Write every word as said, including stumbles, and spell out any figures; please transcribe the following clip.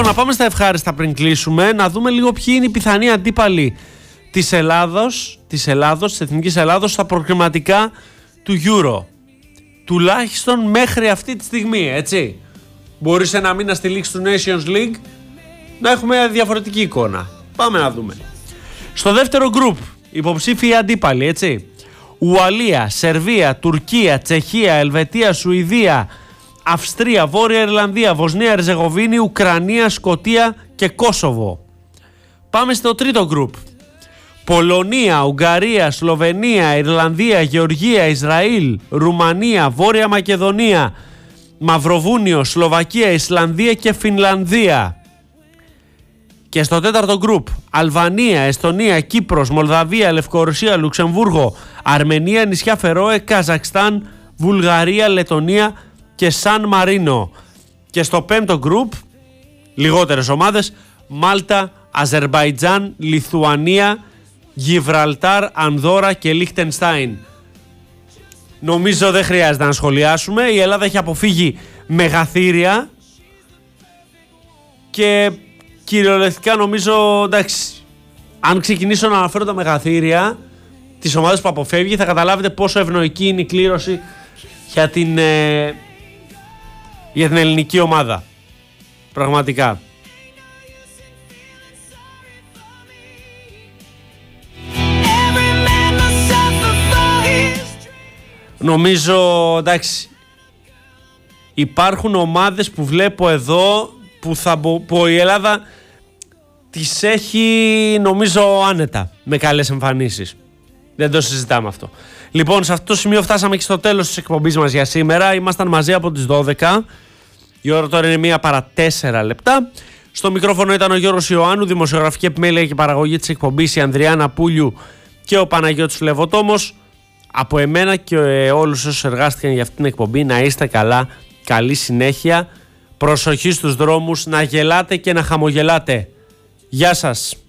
Λοιπόν, να πάμε στα ευχάριστα πριν κλείσουμε, να δούμε λίγο ποιοι είναι οι πιθανοί αντίπαλοι της Ελλάδος, της Ελλάδος, της Εθνικής Ελλάδος στα προκριματικά του Euro. Τουλάχιστον μέχρι αυτή τη στιγμή, έτσι. Μπορεί σε ένα μήνα στη λήξη του Nations League να έχουμε διαφορετική εικόνα. Πάμε να δούμε. Στο δεύτερο γκρουπ, υποψήφιοι αντίπαλοι, έτσι. Ουαλία, Σερβία, Τουρκία, Τσεχία, Ελβετία, Σουηδία, Αυστρία, Βόρεια Ιρλανδία, Βοσνία, Ερζεγοβίνη, Ουκρανία, Σκωτία και Κόσοβο. Πάμε στο τρίτο γκρουπ. Πολωνία, Ουγγαρία, Σλοβενία, Ιρλανδία, Γεωργία, Ισραήλ, Ρουμανία, Βόρεια Μακεδονία, Μαυροβούνιο, Σλοβακία, Ισλανδία και Φινλανδία. Και στο τέταρτο γκρουπ, Αλβανία, Εστονία, Κύπρος, Μολδαβία, Λευκορωσία, Λουξεμβούργο, Αρμενία, νησιά Φερόε, Καζακστάν, Βουλγαρία, Λετονία και Σαν Μαρίνο. Και στο πέμπτο γκρουπ, λιγότερες ομάδες, Μάλτα, Αζερμπαϊτζάν, Λιθουανία, Γιβραλτάρ, Ανδόρα και Λίχτενστάιν. Νομίζω δεν χρειάζεται να σχολιάσουμε. Η Ελλάδα έχει αποφύγει μεγαθύρια και κυριολεκτικά νομίζω, εντάξει, αν ξεκινήσω να αναφέρω τα μεγαθύρια, τις ομάδες που αποφεύγει, θα καταλάβετε πόσο ευνοϊκή είναι η κλήρωση για την, ε, για την ελληνική ομάδα. Πραγματικά. Νομίζω, εντάξει, υπάρχουν ομάδες που βλέπω εδώ που, θα, που η Ελλάδα τις έχει, νομίζω, άνετα με καλές εμφανίσεις. Δεν το συζητάμε αυτό. Λοιπόν, σε αυτό το σημείο φτάσαμε και στο τέλος της εκπομπής μας για σήμερα. Ήμασταν μαζί από τις δώδεκα. Η ώρα τώρα είναι μία παρά τέσσερα λεπτά. Στο μικρόφωνο ήταν ο Γιώργος Ιωάννου, δημοσιογραφική επιμέλεια και παραγωγή της εκπομπής η Ανδριάννα Πούλιου και ο Παναγιώτης Λεβοτόμος. Από εμένα και όλους όσους εργάστηκαν για αυτήν την εκπομπή, να είστε καλά, καλή συνέχεια, προσοχή στους δρόμους, να γελάτε και να χαμογελάτε. Γεια σας.